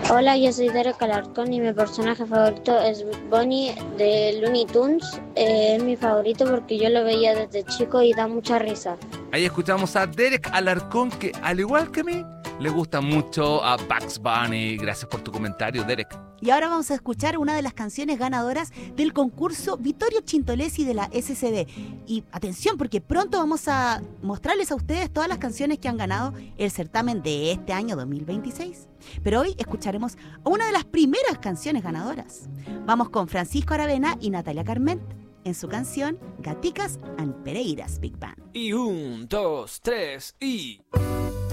Hola, yo soy Derek Alarcón y mi personaje favorito es Bonnie de Looney Tunes. Es mi favorito porque yo lo veía desde chico y da mucha risa. Ahí escuchamos a Derek Alarcón, que al igual que a mí, le gusta mucho a Bugs Bunny. Gracias por tu comentario, Derek. Y ahora vamos a escuchar una de las canciones ganadoras del concurso Vittorio Chintolesi de la SCD. Y atención, porque pronto vamos a mostrarles a ustedes todas las canciones que han ganado el certamen de este año 2026. Pero hoy escucharemos una de las primeras canciones ganadoras. Vamos con Francisco Aravena y Natalia Carment en su canción Gaticas and Pereiras Big Band. Y 1, 2, 3 y...